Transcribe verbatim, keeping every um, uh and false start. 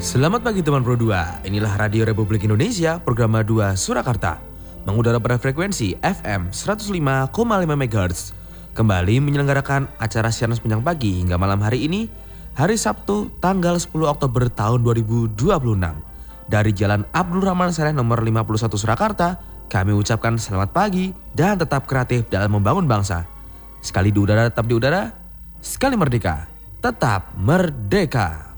Selamat pagi teman Pro dua, inilah Radio Republik Indonesia, program dua Surakarta. Mengudara pada frekuensi F M seratus lima koma lima megahertz. Kembali menyelenggarakan acara siaran sepanjang pagi hingga malam hari ini, hari Sabtu tanggal sepuluh Oktober tahun dua ribu dua puluh enam. Dari Jalan Abdul Rahman Saleh nomor lima puluh satu Surakarta, kami ucapkan selamat pagi dan tetap kreatif dalam membangun bangsa. Sekali di udara tetap di udara, sekali merdeka tetap merdeka.